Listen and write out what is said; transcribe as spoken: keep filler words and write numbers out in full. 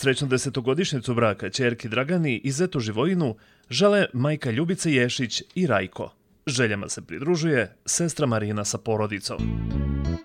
Srećnu desetogodišnjicu braka ćerki Dragani i zetu Živojinu žele majka Ljubice Ješić i Rajko. Željama se pridružuje sestra Marina sa porodicom.